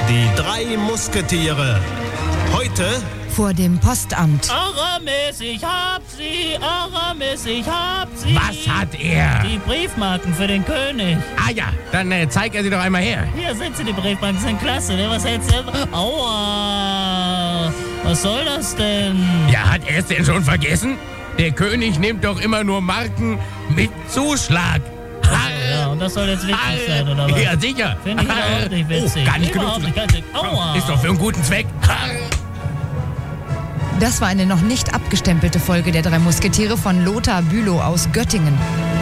Die 3 Musketiere. Heute vor dem Postamt. Aramis, ich hab sie, Aramis, ich hab sie. Was hat er? Die Briefmarken für den König. Ah ja, dann zeig er sie doch einmal her. Hier sind sie, die Briefmarken, sind klasse. Ne? Was hältst du? Aua, was soll das denn? Ja, hat er es denn schon vergessen? Der König nimmt doch immer nur Marken mit Zuschlag. Ja, und das soll jetzt witzig sein, oder was? Ja, sicher. Finde ich überhaupt nicht witzig. Gar nicht Überhaupt genug. nicht witzig. Aua. Ist doch für einen guten Zweck. Das war eine noch nicht abgestempelte Folge der 3 Musketiere von Lothar Bülow aus Göttingen.